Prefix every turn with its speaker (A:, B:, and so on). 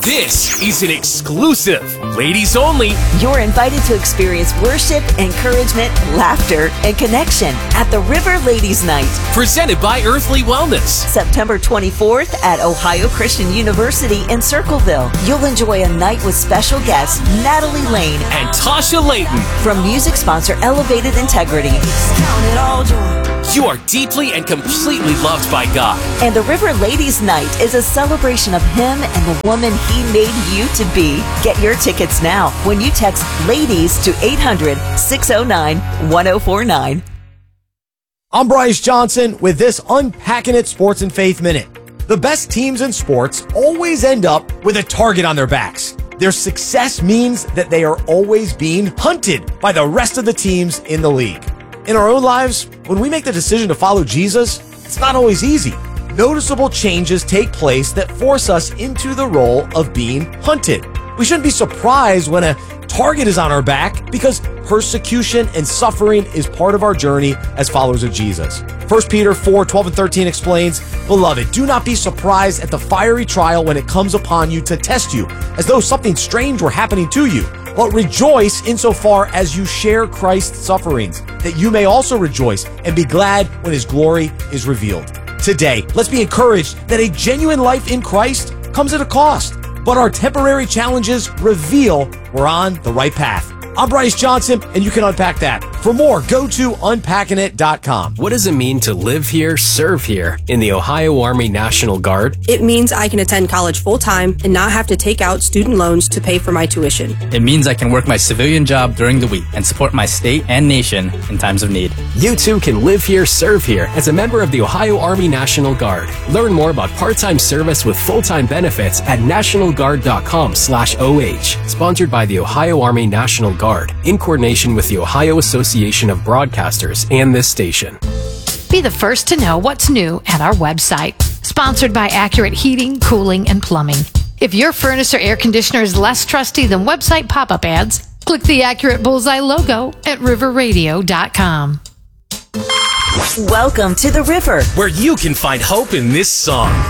A: This is an exclusive, ladies only.
B: You're invited to experience worship, encouragement, laughter, and connection at the River Ladies Night.
A: Presented by Earthly Wellness.
B: September 24th at Ohio Christian University in Circleville. You'll enjoy a night with special guests Natalie Lane
A: and Tasha Layton.
B: From music sponsor Elevated Integrity.
A: You are deeply and completely loved by God.
B: And the River Ladies Night is a celebration of Him and the woman He made you to be. Get your tickets now when you text LADIES to 800-609-1049.
C: I'm Bryce Johnson with this Unpacking It Sports and Faith Minute. The best teams in sports always end up with a target on their backs. Their success means that they are always being hunted by the rest of the teams in the league. In our own lives, when we make the decision to follow Jesus, it's not always easy. Noticeable changes take place that force us into the role of being hunted. We shouldn't be surprised when a target is on our back because persecution and suffering is part of our journey as followers of Jesus. 1 Peter 4:12 and 13 explains, "Beloved, do not be surprised at the fiery trial when it comes upon you to test you, as though something strange were happening to you. But rejoice insofar as you share Christ's sufferings, that you may also rejoice and be glad when His glory is revealed." Today, let's be encouraged that a genuine life in Christ comes at a cost, but our temporary challenges reveal we're on the right path. I'm Bryce Johnson, and you can unpack that. For more, go to unpackingit.com.
A: What does it mean to live here, serve here in the Ohio Army National Guard?
D: It means I can attend college full-time and not have to take out student loans to pay for my tuition.
E: It means I can work my civilian job during the week and support my state and nation in times of need.
A: You too can live here, serve here as a member of the Ohio Army National Guard. Learn more about part-time service with full-time benefits at nationalguard.com/OH. Sponsored by the Ohio Army National Guard in coordination with the Ohio Association of Broadcasters and this station.
F: Be the first to know what's new at our website. Sponsored by Accurate Heating, Cooling, and Plumbing. If your furnace or air conditioner is less trusty than website pop-up ads, click the Accurate Bullseye logo at riverradio.com.
B: Welcome to the River,
A: where you can find hope in this song.